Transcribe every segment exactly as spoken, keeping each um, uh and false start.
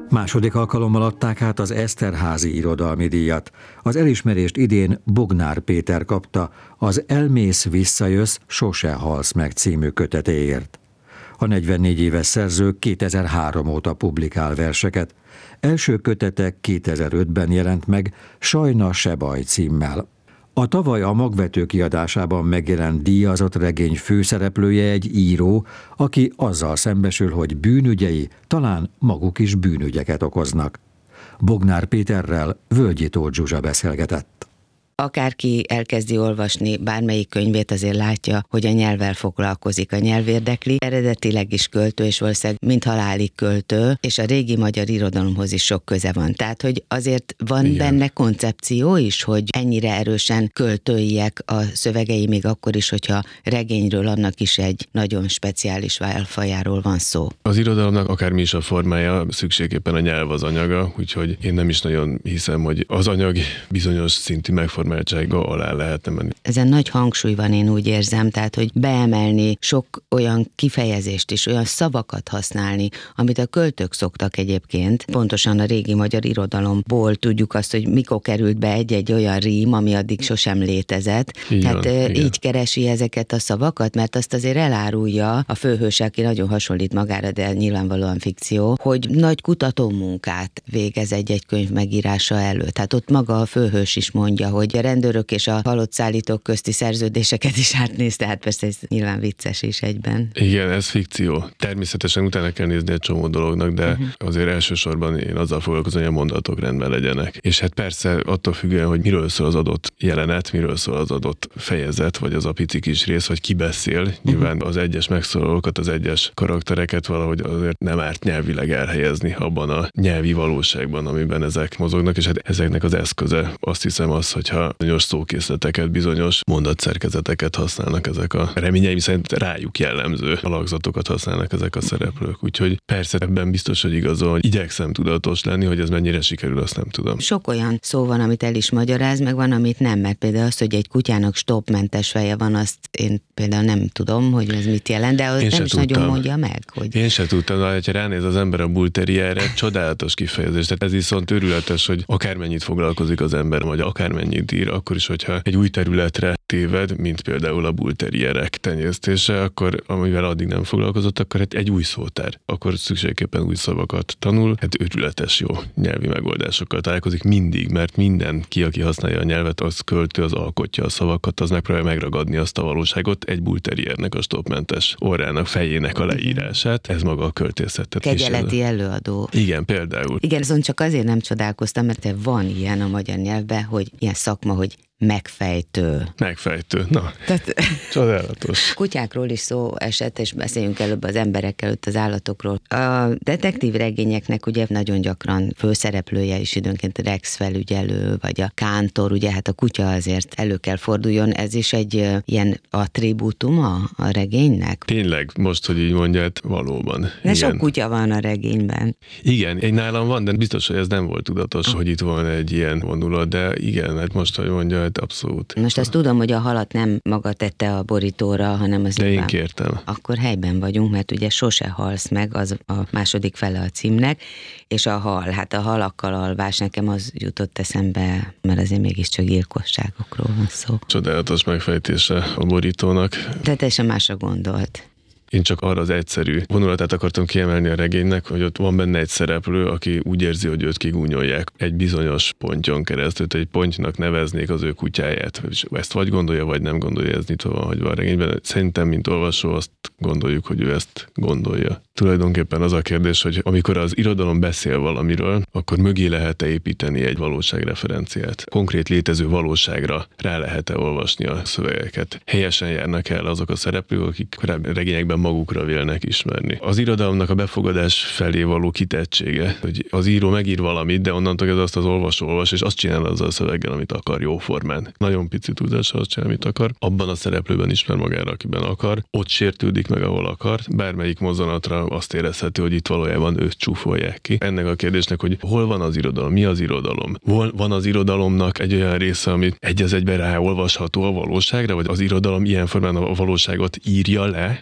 Második alkalommal adták át az Eszterházy irodalmi díjat. Az elismerést idén Bognár Péter kapta az Elmész, visszajössz, sose halsz meg című kötetéért. A negyvennégy éves szerző kétezer-három óta publikál verseket. Első kötete kétezer-ötben jelent meg Sajna se baj címmel. A tavaly a Magvető kiadásában megjelent díjazott regény főszereplője egy író, aki azzal szembesül, hogy bűnügyei talán maguk is bűnügyeket okoznak. Bognár Péterrel Völgyi Tóth Zsuzsa beszélgetett. Akárki elkezdi olvasni bármelyik könyvét, azért látja, hogy a nyelvvel foglalkozik, a nyelv érdekli. Eredetileg is költő, és valószínűleg mind halálig költő, és a régi magyar irodalomhoz is sok köze van. Tehát, hogy azért van Igen. benne koncepció is, hogy ennyire erősen költőiek a szövegei, még akkor is, hogyha regényről, annak is egy nagyon speciális válfajáról van szó. Az irodalomnak akármi is a formája, szükségképpen a nyelv az anyaga, úgyhogy én nem is nagyon hiszem, hogy az anyag bizonyos szintű megformálásával alá lehetne menni. Ezen nagy hangsúly van, én úgy érzem, tehát, hogy beemelni sok olyan kifejezést is, olyan szavakat használni, amit a költők szoktak egyébként. Pontosan a régi magyar irodalomból tudjuk azt, hogy mikor került be egy-egy olyan rím, ami addig sosem létezett. Igen, tehát igen. így keresi ezeket a szavakat, mert azt azért elárulja a főhős, aki nagyon hasonlít magára, de nyilvánvalóan fikció, hogy nagy kutatómunkát végez egy-egy könyv megírása előtt. Tehát ott maga a főhős is mondja, hogy a rendőrök és a halott szállítók közti szerződéseket is átnéz, tehát persze ez nyilván vicces is egyben. Igen, ez fikció. Természetesen utána kell nézni egy csomó dolognak, de uh-huh. azért elsősorban én azzal foglalkozom, hogy a mondatok rendben legyenek. És hát persze attól függően, hogy miről szól az adott jelenet, miről szól az adott fejezet, vagy az a pici kis rész, vagy ki beszél. Uh-huh. Nyilván az egyes megszólalókat, az egyes karaktereket valahogy azért nem árt nyelvileg elhelyezni abban a nyelvi valóságban, amiben ezek mozognak, és hát ezeknek az eszköze, azt hiszem az, hogyha bizonyos szókészleteket, bizonyos mondatszerkezeteket használnak ezek a reményeim szerint rájuk jellemző alakzatokat használnak ezek a szereplők. Úgyhogy persze ebben biztos, hogy igazol, hogy igyekszem tudatos lenni, hogy ez mennyire sikerül, azt nem tudom. Sok olyan szó van, amit el is magyaráz, meg van, amit nem, mert például az, hogy egy kutyának stopmentes feje van, azt én például nem tudom, hogy ez mit jelent, de az nem is tudtam. Nagyon mondja meg. Hogy... Én se tudtam, de ha ránéz az ember a bull terrierre, csodálatos kifejezés. Tehát ez viszont őrületes, hogy akármennyit foglalkozik az ember, vagy akármennyit ír, akkor is, hogyha egy új területre téved, mint például a bull terrierek tenyésztése, akkor amivel addig nem foglalkozott, akkor hát egy új szótár. Akkor szükségképpen új szavakat tanul, hát őrületes jó nyelvi megoldásokkal találkozik mindig, mert mindenki, aki használja a nyelvet, az költő, az alkotja a szavakat, az megpróbálja megragadni azt a valóságot, egy bull terriernek a stopmentes orrának, fejének a leírását, ez maga a költészet. Kegyeleti előadó. Igen, például. Igen, azon csak azért nem csodálkoztam, mert van ilyen a magyar nyelvben, hogy ilyen szakma, hogy megfejtő. Megfejtő, na, Tehát, csodálatos. Kutyákról is szó esett, és beszéljünk előbb az emberek előtt az állatokról. A detektív regényeknek ugye nagyon gyakran főszereplője is időnként Rex felügyelő, vagy a kántor, ugye hát a kutya azért elő kell forduljon, ez is egy uh, ilyen attribútuma a regénynek? Tényleg, most, hogy így mondja, hát valóban. De igen. Sok kutya van a regényben. Igen, egy nálam van, de biztos, hogy ez nem volt tudatos, ah. hogy itt van egy ilyen vonulat, de igen, hát most, hogy mondja, abszolút. Most azt tudom, hogy a halat nem maga tette a borítóra, hanem az... De én kértem. Akkor helyben vagyunk, mert ugye sose halsz meg, az a második fele a címnek, és a hal, hát a halakkal alvás, nekem az jutott eszembe, mert azért mégiscsak gyilkosságokról van szó. Csodálatos megfejtése a borítónak. De teljesen másra gondolt. Én csak arra az egyszerű vonulatát akartam kiemelni a regénynek, hogy ott van benne egy szereplő, aki úgy érzi, hogy őt kigúnyolják egy bizonyos ponton keresztül, hogy egy pontnak neveznék az ő kutyáját. És ezt vagy gondolja, vagy nem gondolja, ez nyitva van hagyva a regényben. Szerintem, mint olvasó, azt gondoljuk, hogy ő ezt gondolja. Tulajdonképpen az a kérdés, hogy amikor az irodalom beszél valamiről, akkor mögé lehet-e építeni egy valóságreferenciát. Konkrét létező valóságra rá lehet-e olvasni a szövegeket. Helyesen járnak el azok a szereplők, akik korábbi regényekben magukra vélnek ismerni. Az irodalomnak a befogadás felé való kitettsége, hogy az író megír valamit, de onnantól kezdve azt az olvasó olvas, és azt csinál azzal a szöveggel, amit akar, jóformán. Nagyon pici tudással azt csinál, amit akar. Abban a szereplőben ismer magára, akiben akar. Ott sértődik meg, ahol akar. Bármelyik mozzanatra azt érezheti, hogy itt valójában őt csúfolják ki. Ennek a kérdésnek, hogy hol van az irodalom, mi az irodalom? Hol van az irodalomnak egy olyan része, amit egy az egyben ráolvasható a valóságra, vagy az irodalom ilyen formán a valóságot írja le, vagy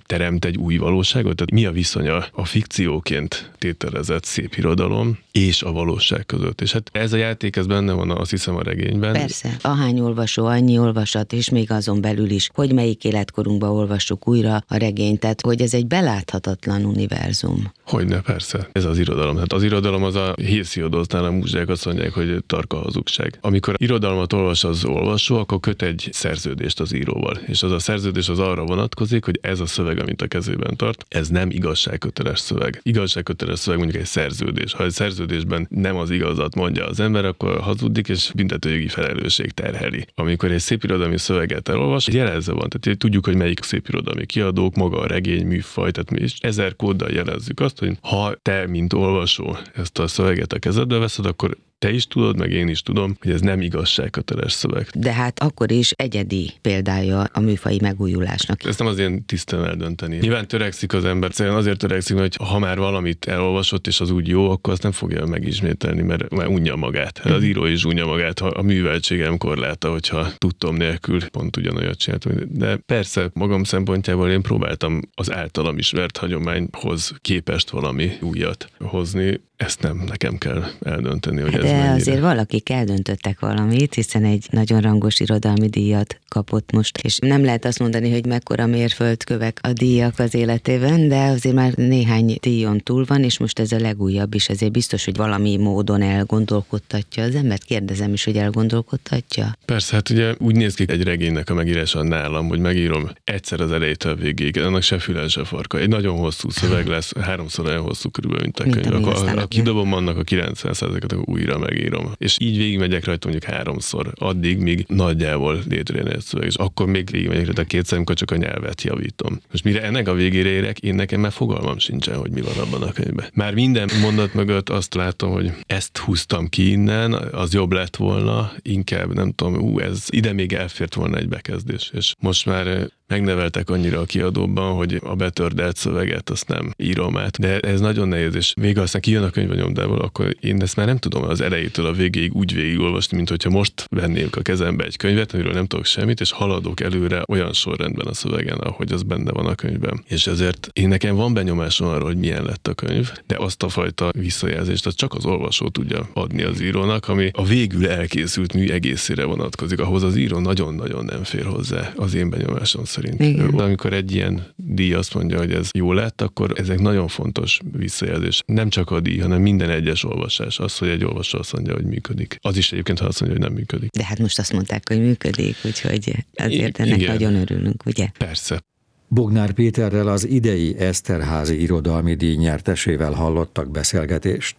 teremt egy új valóságot? Tehát mi a viszonya a fikcióként tételezett szép irodalom és a valóság között? És hát ez a játék, ez benne van, azt hiszem, a regényben. Persze, ahány olvasó, annyi olvasat, és még azon belül is, hogy melyik életkorunkban olvassuk újra a regényt, tehát hogy ez egy beláthatatlan univerzum. Hogyne, persze. Ez az irodalom. Hát az irodalom az a Hésziodóznál a múzsák azt mondják, hogy tarka hazugság. Amikor irodalmat olvas az olvasó, akkor köt egy szerződést az íróval. És az a szerződés az arra vonatkozik, hogy ez a szöveg, amit a kezében tart, ez nem igazságköteles szöveg. Igazságköteles szöveg mondjuk egy szerződés. Ha egy szerződésben nem az igazat mondja az ember, akkor hazudik, és büntetőjogi felelősség terheli. Amikor egy szép irodalmi szöveget elolvas, jelezve van. Tehát tudjuk, hogy melyik szép irodalmi kiadók, maga a regény, műfaj, tehát mi is ezer kóddal jelezzük azt, hogy ha te, mint olvasó, ezt a szöveget a kezedbe veszed, akkor te is tudod, meg én is tudom, hogy ez nem igazságköteles szöveg. De hát akkor is egyedi példája a műfaji megújulásnak. Ezt nem az ilyen tisztán eldönteni. Nyilván törekszik az ember, szerintem azért törekszik, hogy ha már valamit elolvasott, és az úgy jó, akkor azt nem fogja megismételni, mert már unja magát. Az író is unja magát, ha a műveltségem korláta, hogyha tudtom nélkül pont ugyanolyat csináltam. De persze, magam szempontjából én próbáltam az általam ismert hagyományhoz képest valami újat hozni. Ezt nem nekem kell eldönteni, hogy ez De mennyire. azért valakik eldöntöttek valamit, hiszen egy nagyon rangos irodalmi díjat kapott most, és nem lehet azt mondani, hogy mekkora mérföldkövek a díjak az életében, de azért már néhány díjon túl van, és most ez a legújabb is, ezért biztos, hogy valami módon elgondolkodtatja az embert. Kérdezem is, hogy elgondolkodtatja. Persze, hát ugye úgy néz ki egy regénynek a megírása nálam, hogy megírom egyszer az elejétől a végéig, annak se fülen, se farka. Egy nagyon hosszú szöveg lesz, háromszor olyan hosszú körülbelül, mint a könyv. Ha kidobom annak a kilencven százalékot, akkor újra megírom. És így végigmegyek rajta mondjuk háromszor, addig, míg nagyjából létrejön egy szöveg, és akkor még végigmegyek rajta kétszer, amikor csak a nyelvet javítom. Most mire ennek a végére érek, én nekem már fogalmam sincsen, hogy mi van abban a könyvben. Már minden mondat mögött azt látom, hogy ezt húztam ki innen, az jobb lett volna, inkább nem tudom, ú, ez ide még elfért volna egy bekezdés. És most már megneveltek annyira a kiadóban, hogy a betördelt szöveget azt nem írom át. De ez nagyon nehéz, és végül aztán kijön a könyv a nyomdából, akkor én ezt már nem tudom az elejétől a végéig úgy végigolvasni, mint hogyha most vennék a kezembe egy könyvet, amiről nem tudok semmit, és haladok előre olyan sorrendben a szövegen, ahogy az benne van a könyvben. És ezért én nekem van benyomásom arról, hogy milyen lett a könyv, de azt a fajta visszajelzést az csak az olvasó tudja adni az írónak, ami a végül elkészült mű egészére vonatkozik, ahhoz az író nagyon-nagyon nem fér hozzá, az én benyomásom szerint. Igen. Amikor egy ilyen díj azt mondja, hogy ez jó lett, akkor ezek nagyon fontos visszajelzés. Nem csak a díj, hanem minden egyes olvasás. Az, hogy egy olvasó azt mondja, hogy működik. Az is egyébként, ha azt mondja, hogy nem működik. De hát most azt mondták, hogy működik, úgyhogy azért ennek igen. Nagyon örülünk, ugye? Persze. Bognár Péterrel, az idei Eszterházy irodalmi díj nyertesével hallottak beszélgetést.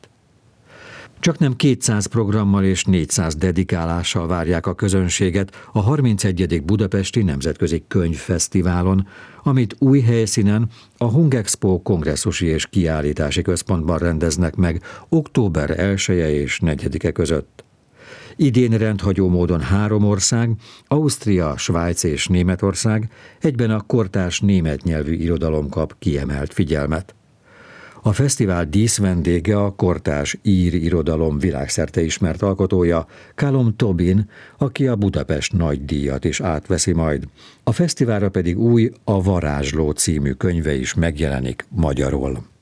Csak nem kétszáz programmal és négyszáz dedikálással várják a közönséget a harmincegyedik Budapesti Nemzetközi Könyvfesztiválon, amit új helyszínen, a Hungexpo kongresszusi és kiállítási központban rendeznek meg október elseje és negyedike között. Idén rendhagyó módon három ország, Ausztria, Svájc és Németország, egyben a kortárs német nyelvű irodalom kap kiemelt figyelmet. A fesztivál díszvendége a kortárs ír irodalom világszerte ismert alkotója, Callum Tobin, aki a Budapest nagydíjat is átveszi majd. A fesztiválra pedig új A varázsló című könyve is megjelenik magyarul.